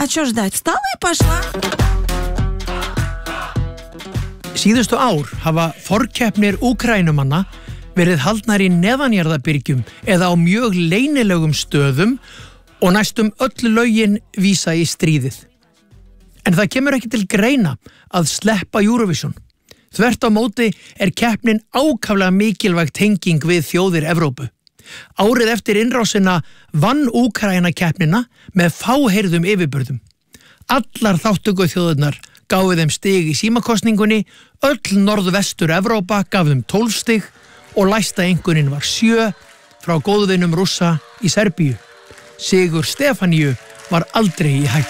А чё ждать? Встала и пошла. Síðustu ár hafa forkeppnir Úkraínumanna verið haldnar í neðanjarðarbyrgjum eða á mjög leynilegum stöðum og næstum öll lögin vísa í stríðið. En það kemur ekki til greina að sleppa Eurovision. Þvert á móti keppnin ákaflega mikilvæg tenging við þjóðir Evrópu. Árið eftir innrásina vann Úkraína keppnina með fáheyrðum yfirburðum. Allar þátttökuþjóðirnar gáfu þeim stig í símakosningunni, öll norðvestur Evrópa gaf þeim 12 stig og lægsta einkunnin var 7 frá góðvinum Rússa í Serbíu. Sigur Stefaníu var aldrei í hættu.